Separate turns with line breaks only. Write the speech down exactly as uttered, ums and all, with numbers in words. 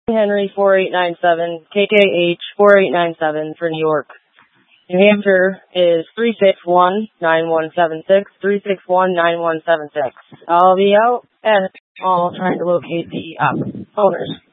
Henry four eight nine seven, K K H four eight nine seven for New York. New Hampshire is three six one nine one seven six, three six one nine one seven six. I'll be out at all trying to locate the uh, owners.